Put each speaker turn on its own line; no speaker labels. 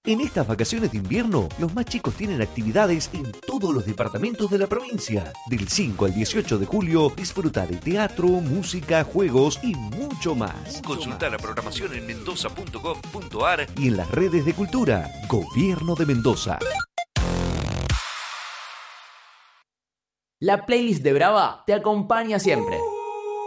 En estas vacaciones de invierno, los más chicos tienen actividades en todos los departamentos de la provincia. Del 5 al 18 de julio, disfruta de teatro, música, juegos y mucho más. Consulta la programación en mendoza.gov.ar y en las redes de cultura. Gobierno de Mendoza.
La playlist de Brava te acompaña siempre.